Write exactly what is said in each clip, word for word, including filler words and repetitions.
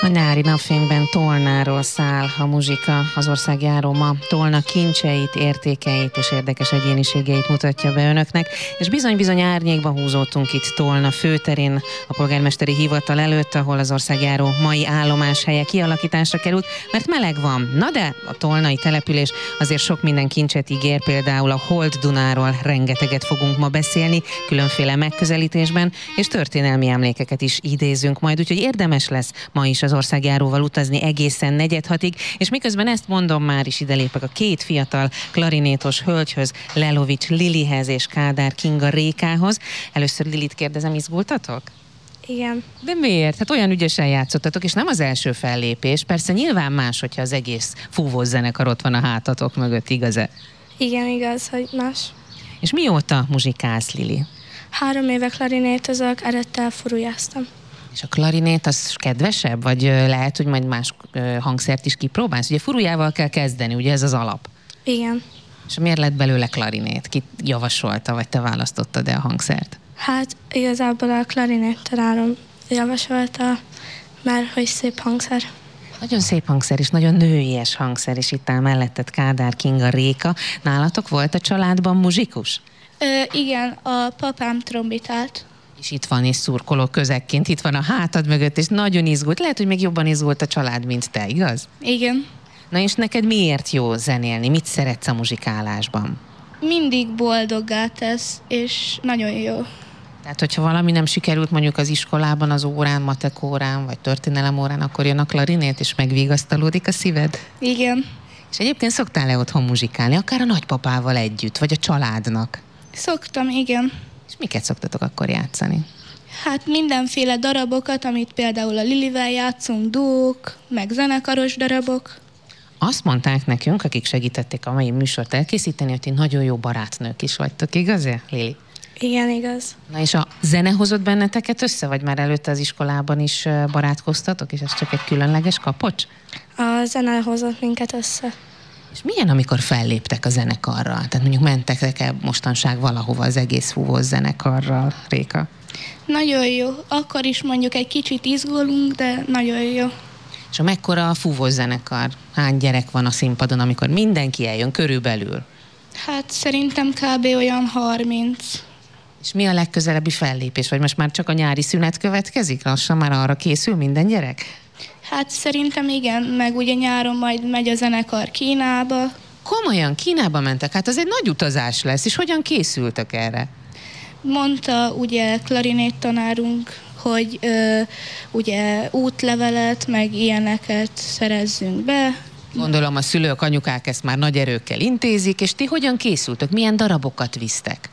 A nyári napfényben Tolnáról száll a muzsika. Az országjáró ma Tolna kincseit, értékeit és érdekes egyéniségeit mutatja be önöknek, és bizony-bizony árnyékba húzódtunk itt Tolna főterén, a polgármesteri hivatal előtt, ahol az országjáró mai állomáshelye kialakításra került, mert meleg van. Na de a tolnai település azért sok minden kincset ígér, például a Holt Dunáról rengeteget fogunk ma beszélni, különféle megközelítésben, és történelmi emlékeket is idézünk majd, úgyhogy érdemes lesz ma is az országjáróval utazni egészen negyedhatig, és miközben ezt mondom, már is ide lépek a két fiatal klarinétos hölgyhöz, Lelovics Lilihez és Kádár Kinga Rékához. Először Lilit kérdezem, izgultatok? Igen. De miért? Hát olyan ügyesen játszottatok, és nem az első fellépés. Persze nyilván más, hogyha az egész fúvós zenekar ott van a hátatok mögött, igaz-e? Igen, igaz, hogy más. És mióta muzsikálsz, Lili? Három éve klarinétozok, előtte elfurujáztam. És a klarinét az kedvesebb? Vagy lehet, hogy majd más hangszert is kipróbálsz? Ugye furujával kell kezdeni, ugye ez az alap? Igen. És miért lett belőle klarinét? Ki javasolta, vagy te választottad-e a hangszert? Hát igazából a klarinét tanárom javasolta, mert hogy szép hangszer. Nagyon szép hangszer, és nagyon nőies hangszer, és itt áll melletted Kádár Kinga Réka. Nálatok volt a családban muzsikus? Ö, igen, a papám trombitált. És itt van, és szurkoló közekként, itt van a hátad mögött, és nagyon izgult. Lehet, hogy még jobban izgult a család, mint te, igaz? Igen. Na és neked miért jó zenélni? Mit szeretsz a muzsikálásban? Mindig boldoggá tesz, és nagyon jó. Tehát, hogyha valami nem sikerült mondjuk az iskolában, az órán, matek órán, vagy történelem órán, akkor jön a klarinét, és megvigasztalódik a szíved? Igen. És egyébként szoktál-e otthon muzsikálni, akár a nagypapával együtt, vagy a családnak? Szoktam, igen. És miket szoktatok akkor játszani? Hát mindenféle darabokat, amit például a Lilivel játszunk, duók, meg zenekaros darabok. Azt mondták nekünk, akik segítették a mai műsort elkészíteni, hogy ti nagyon jó barátnők is vagytok, igaz-e, Lili? Igen, igaz. Na és a zene hozott benneteket össze, vagy már előtte az iskolában is barátkoztatok, és ez csak egy különleges kapocs? A zene hozott minket össze. És milyen, amikor felléptek a zenekarral? Tehát mondjuk mentek-e mostanság valahova az egész fúvós zenekarral, Réka? Nagyon jó. Akkor is mondjuk egy kicsit izgulunk, de nagyon jó. És a mekkora a fúvós zenekar? Hány gyerek van a színpadon, amikor mindenki eljön körülbelül? Hát szerintem kb. Olyan harminc. És mi a legközelebbi fellépés? Vagy most már csak a nyári szünet következik? Lassan már arra készül minden gyerek? Hát szerintem igen, meg ugye nyáron majd megy a zenekar Kínába. Komolyan, Kínába mentek? Hát az egy nagy utazás lesz, és hogyan készültek erre? Mondta ugye klarinét tanárunk, hogy ö, ugye útlevelet, meg ilyeneket szerezzünk be. Gondolom a szülők, anyukák ezt már nagy erőkkel intézik, és ti hogyan készültök? Milyen darabokat visztek?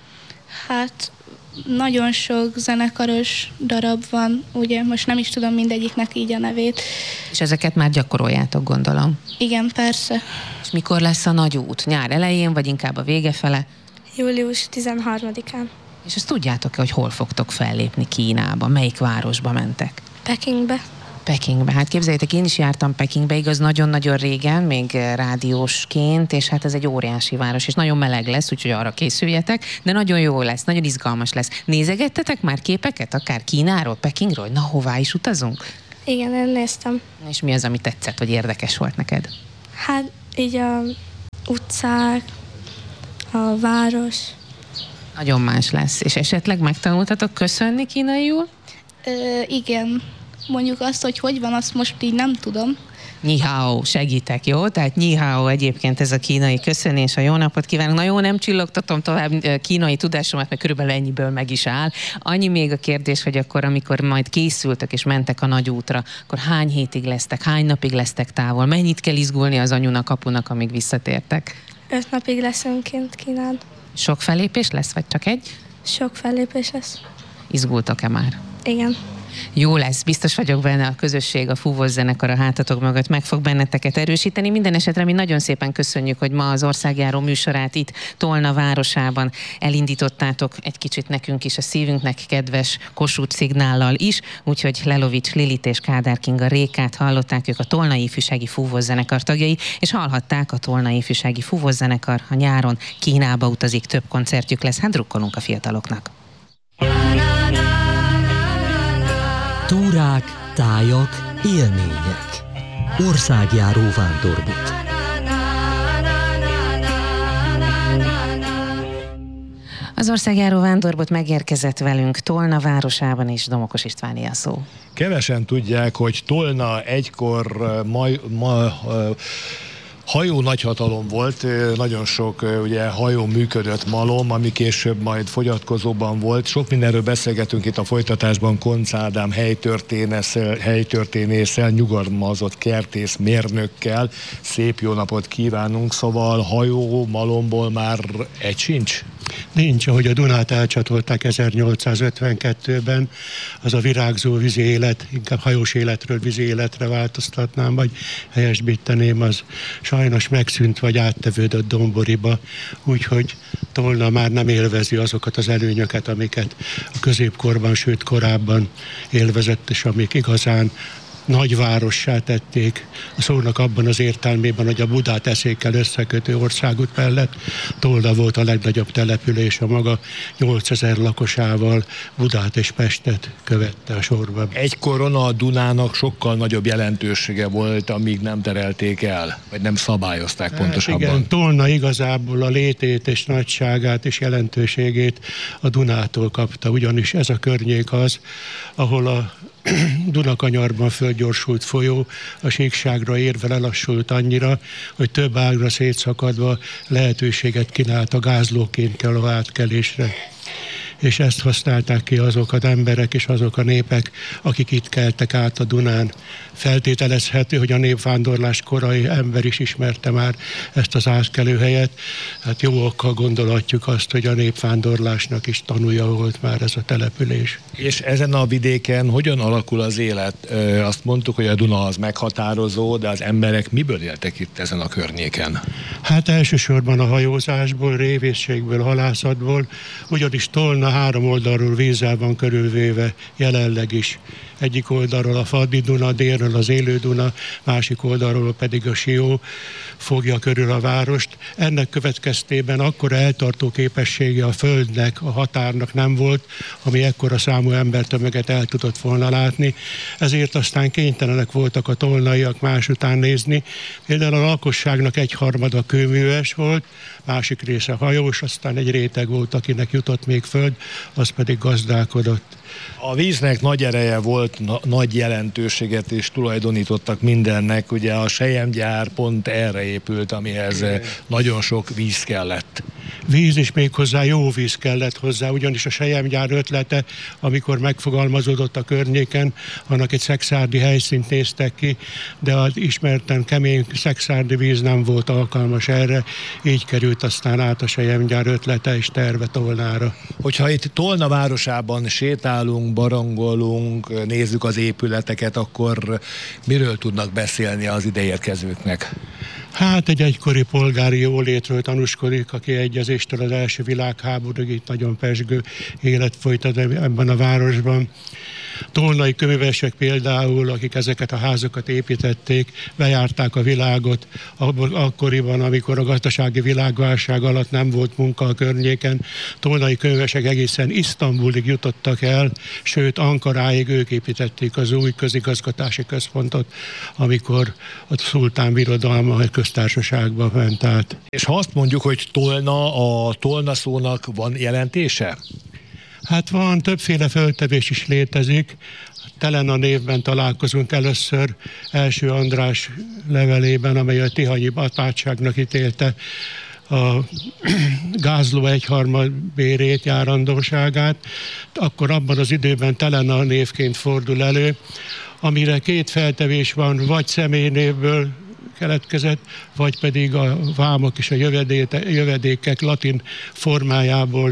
Hát nagyon sok zenekaros darab van, ugye most nem is tudom mindegyiknek így a nevét. És ezeket már gyakoroljátok, gondolom. Igen, persze. És mikor lesz a nagy út? Nyár elején, vagy inkább a vége fele? július tizenharmadikán. És azt tudjátok-e, hogy hol fogtok fellépni Kínába? Melyik városba mentek? Pekingbe. Pekingbe. Hát képzeljétek, én is jártam Pekingbe, igaz, nagyon-nagyon régen, még rádiósként, és hát ez egy óriási város, és nagyon meleg lesz, úgyhogy arra készüljetek, de nagyon jó lesz, nagyon izgalmas lesz. Nézegettetek már képeket, akár Kínáról, Pekingről, na hová is utazunk? Igen, én néztem. És mi az, ami tetszett, vagy érdekes volt neked? Hát így a utcák, a város. Nagyon más lesz. És esetleg megtanultatok köszönni kínaiul? Ö, igen. Mondjuk azt, hogy hogy van, azt most így nem tudom. Ni hao, segítek, jó? Tehát ni hao egyébként ez a kínai köszönés, a jó napot kívánok. Na jó, nem csillogtatom tovább kínai tudásomat, mert körülbelül ennyiből meg is áll. Annyi még a kérdés, hogy akkor, amikor majd készültek és mentek a nagy útra, akkor hány hétig lesztek, hány napig lesztek távol? Mennyit kell izgulni az anyunak, apunak, amíg visszatértek? Öt napig leszünk kint Kínán. Sok fellépés lesz, vagy csak egy? Sok fellépés lesz. Izgultok-e már? Igen. Jó lesz, biztos vagyok benne, a közösség, a fúvós zenekar a hátatok mögött meg fog benneteket erősíteni. Minden esetre mi nagyon szépen köszönjük, hogy ma az országjáró műsorát itt Tolna városában elindítottátok, egy kicsit nekünk is a szívünknek kedves Kossuth szignállal is, úgyhogy Lelovics Lilit és Kádár Kinga Rékát hallották, ők a Tolnai Ifjúsági Fúvós Zenekar tagjai, és hallhatták, a Tolnai Ifjúsági Fúvós Zenekar a nyáron Kínába utazik, több koncertjük lesz, hát drukkolunk a fiataloknak. Túrák, Tájak, élmények. Országjáró vándorbolt. Az országjáró vándorbolt megérkezett velünk Tolna városában is. Domokos Istváné a szó. Kevesen tudják, hogy Tolna egykor ma, ma, hajó nagyhatalom volt, nagyon sok ugye, hajó működött malom, ami később majd fogyatkozóban volt. Sok mindenről beszélgetünk itt a folytatásban Koncz Ádám helytörténésszel, nyugalmazott kertész mérnökkel. Szép jó napot kívánunk, szóval hajó malomból már egy sincs? Nincs, ahogy a Dunát elcsatolták ezernyolcszázötvenkettőben, az a virágzó vízi élet, inkább hajós életről vízi életre változtatnám, vagy helyesbíteném, az sajnos megszűnt, vagy áttevődött Domboriba, úgyhogy Tolna már nem élvezi azokat az előnyöket, amiket a középkorban, sőt korábban élvezett, és amik igazán nagyvárossá tették a szónak abban az értelmében, hogy a Budát eszékkel összekötő országút mellett Tolna volt a legnagyobb település, a maga nyolcezer lakosával Budát és Pestet követte a sorban. Egykoron a Dunának sokkal nagyobb jelentősége volt, amíg nem terelték el, vagy nem szabályozták hát pontosabban. Igen, Tolna igazából a létét és nagyságát és jelentőségét a Dunától kapta, ugyanis ez a környék az, ahol a Dunakanyarban fölgyorsult folyó a síkságra érve lelassult annyira, hogy több ágra szétszakadva lehetőséget kínált a gázlóként való átkelésre. És ezt használták ki azok az emberek és azok a népek, akik itt keltek át a Dunán. Feltételezhető, hogy a népvándorlás korai ember is ismerte már ezt az átkelőhelyet. Hát jó okkal gondolhatjuk azt, hogy a népvándorlásnak is tanúja volt már ez a település. És ezen a vidéken hogyan alakul az élet? Azt mondtuk, hogy a Duna az meghatározó, de az emberek miből éltek itt ezen a környéken? Hát elsősorban a hajózásból, révészségből, halászatból, ugyanis Tolna három oldalról vízzel van körülvéve jelenleg is. Egyik oldalról a Faddi Duna, délről az Élő Duna, másik oldalról pedig a Sió fogja körül a várost. Ennek következtében akkora eltartó képessége a földnek, a határnak nem volt, ami ekkora számú embertömeget el tudott volna látni. Ezért aztán kénytelenek voltak a tolnaiak más után nézni. Például a lakosságnak egyharmada kőműves volt, másik része hajós, aztán egy réteg volt, akinek jutott még föld, az pedig gazdálkodott. A víznek nagy ereje volt, na- nagy jelentőséget is tulajdonítottak mindennek. Ugye a selyemgyár pont erre épült, amihez nagyon sok víz kellett. Víz is még hozzá, jó víz kellett hozzá, ugyanis a selyemgyár ötlete, amikor megfogalmazódott a környéken, annak egy szekszárdi helyszínt néztek ki, de az ismerten kemény szekszárdi víz nem volt alkalmas erre, így került aztán át a selyemgyár ötlete és terve Tolnára. Hogyha itt Tolna városában sétálunk, barangolunk, nézzük az épületeket, akkor miről tudnak beszélni az ideérkezőknek? Hát egy egykori polgári jólétről tanúskodik, aki egyezéstől az első világháborúig itt nagyon pezsgő élet folytat ebben a városban. Tolnai kőművesek például, akik ezeket a házakat építették, bejárták a világot, akkoriban, amikor a gazdasági világválság alatt nem volt munka a környéken. Tolnai kőművesek egészen Isztambulig jutottak el, sőt Ankaráig ők építették az új közigazgatási központot, amikor a szultán birodalma a köztársaságba ment át. És ha azt mondjuk, hogy Tolna, a Tolna szónak van jelentése? Hát van, többféle föltevés is létezik. Telena névben találkozunk először első András levelében, amely a tihanyi apátságnak ítélte a gázló egyharmad bérét, járandóságát. Akkor abban az időben Telena névként fordul elő, amire két feltevés van, vagy személynévből keletkezett, vagy pedig a vámok és a jövedékek latin formájából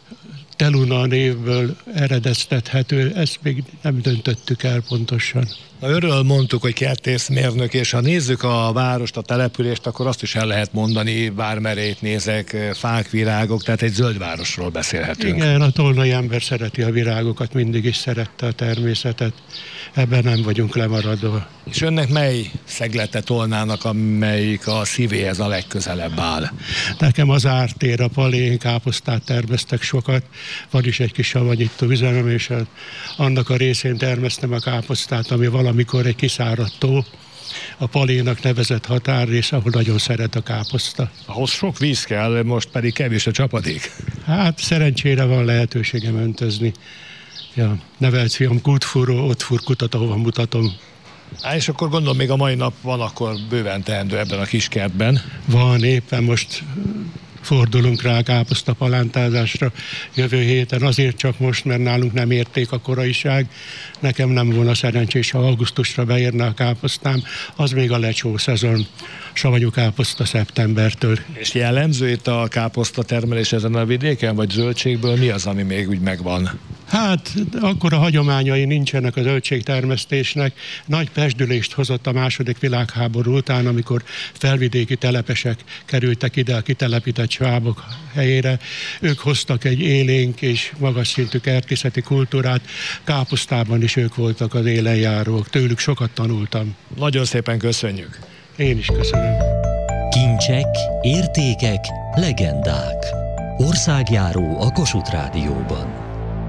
Teluna névből eredeztethető, ezt még nem döntöttük el pontosan. Na, örről mondtuk, hogy kertészmérnök, és ha nézzük a várost, a települést, akkor azt is el lehet mondani, bármerét nézek, fák, virágok, tehát egy zöld városról beszélhetünk. Igen, a tolnai ember szereti a virágokat, mindig is szerette a természetet, ebben nem vagyunk lemaradva. És önnek mely szeglete Tolnának, amelyik a szívéhez a legközelebb áll? Nekem az ártér, a palén, káposztát termesztek sokat, van is egy kis savanyító üzemem, és annak a részén termesztem a káposztát, ami valamikor egy kiszáradt tó, a Palénak nevezett határrész, ahol nagyon szeret a káposzta. Ahhoz sok víz kell, most pedig kevés a csapadék. Hát szerencsére van lehetőségem öntözni. Ja, nevelt fiam kútfúró, ott fúr kutat, ahova mutatom. Á, és akkor gondolom még a mai nap van akkor bőven teendő ebben a kiskertben. Van, éppen most fordulunk rá a káposzta palántázásra jövő héten, azért csak most, mert nálunk nem érték a koraiság. Nekem nem volna szerencsés, ha augusztusra beérne a káposztám, az még a lecsó szezon, savanyú káposzta szeptembertől. És jellemző itt a káposzta termelés ezen a vidéken, vagy zöldségből mi az, ami még úgy megvan? Hát akkor a hagyományai nincsenek a zöldségtermesztésnek. Nagy pezsdülést hozott a második világháború után, amikor felvidéki telepesek kerültek ide a kitelepített svábok helyére. Ők hoztak egy élénk és magas szintű kertészeti kultúrát. Káposztában is ők voltak az élenjárók. Tőlük sokat tanultam. Nagyon szépen köszönjük. Én is köszönöm. Kincsek, értékek, legendák. Országjáró a Kossuth Rádióban.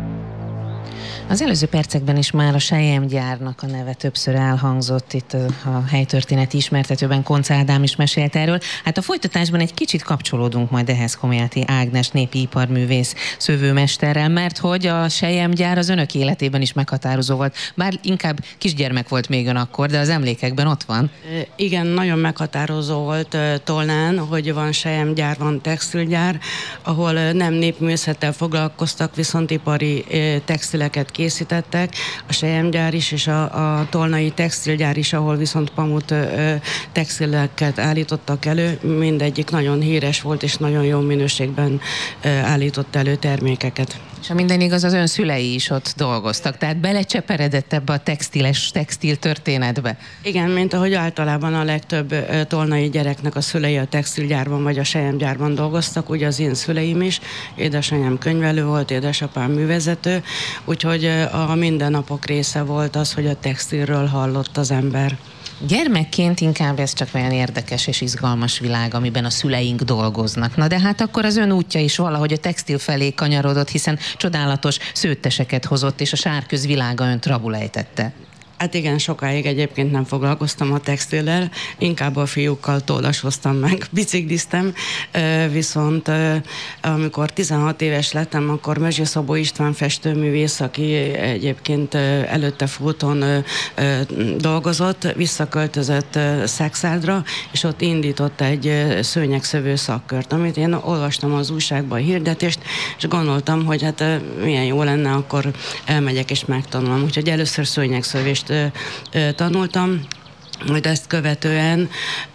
Az előző percekben is már a selyemgyárnak a neve többször elhangzott, itt a helytörténeti ismertetőben Koncz Ádám is mesélt erről. Hát a folytatásban egy kicsit kapcsolódunk majd ehhez Komjáti Ágnes népi iparművész szövőmesterrel, mert hogy a selyemgyár az önök életében is meghatározó volt. Bár inkább kisgyermek volt még ön akkor, de az emlékekben ott van. Igen, nagyon meghatározó volt Tolnán, hogy van selyemgyár, van textilgyár, ahol nem népművészettel foglalkoztak, viszont ipari textileket készítettek, a selyemgyár is, és a, a tolnai textilgyár is, ahol viszont pamut ö, textileket állítottak elő, mindegyik nagyon híres volt, és nagyon jó minőségben ö, állított elő termékeket. És ha minden igaz, az ön szülei is ott dolgoztak, tehát belecseperedett ebbe a textiles, textil történetbe? Igen, mint ahogy általában a legtöbb ö, tolnai gyereknek a szülei a textilgyárban vagy a selyemgyárban dolgoztak, ugye az én szüleim is, édesanyám könyvelő volt, édesapám művezető, úgyhogy a mindennapok része volt az, hogy a textilről hallott az ember. Gyermekként inkább ez csak olyan érdekes és izgalmas világ, amiben a szüleink dolgoznak. Na de hát akkor az ön útja is valahogy a textil felé kanyarodott, hiszen csodálatos szőtteseket hozott, és a sárköz világa önt rabul ejtette. Hát igen, sokáig egyébként nem foglalkoztam a textillel, inkább a fiúkkal tollasoztam meg, bicikliztem, viszont amikor tizenhat éves lettem, akkor Mezső Szabó István festőművész, aki egyébként előtte Fúton dolgozott, visszaköltözött Szekszádra, és ott indított egy szőnyegszövő szakkört, amit én olvastam az újságban a hirdetést, és gondoltam, hogy hát milyen jó lenne, akkor elmegyek és megtanulom. Úgyhogy először szőnyegszövést tanultam, majd ezt követően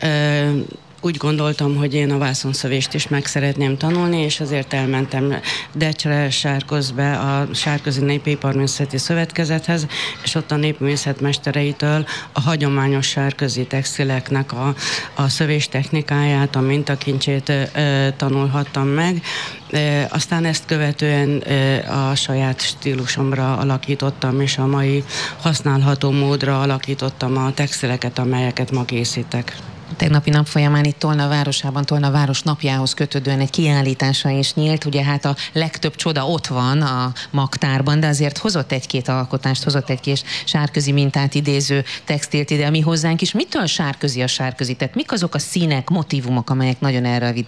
úgy gondoltam, hogy én a vászonszövést is meg szeretném tanulni, és azért elmentem Decsre, Sárközbe, a Sárközi Népi Iparművészeti Szövetkezethez, és ott a népművészetmestereitől a hagyományos sárközi textileknek a, a szövés technikáját, a mintakincsét e, tanulhattam meg. E, aztán ezt követően e, a saját stílusomra alakítottam, és a mai használható módra alakítottam a textileket, amelyeket ma készítek. Tegnapi nap folyamán itt Tolna városában, Tolna város napjához kötődően egy kiállítása is nyílt. Ugye hát a legtöbb csoda ott van a magtárban, de azért hozott egy-két alkotást, hozott egy-két sárközi mintát idéző textilt ide, ami hozzánk is. Mitől sárközi a sárközi? Tehát mik azok a színek, motívumok, amelyek nagyon erre a